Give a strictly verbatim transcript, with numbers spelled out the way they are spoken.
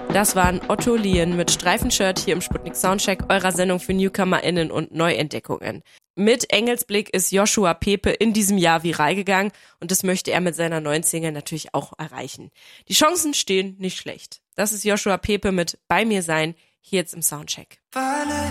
Das waren Otto Lien mit Streifenshirt hier im Sputnik Soundcheck, eurer Sendung für NewcomerInnen und Neuentdeckungen. Mit Engelsblick ist Joshua Pepe in diesem Jahr viral gegangen und das möchte er mit seiner neuen Single natürlich auch erreichen. Die Chancen stehen nicht schlecht. Das ist Joshua Pepe mit Bei mir sein, hier jetzt im Soundcheck. Weil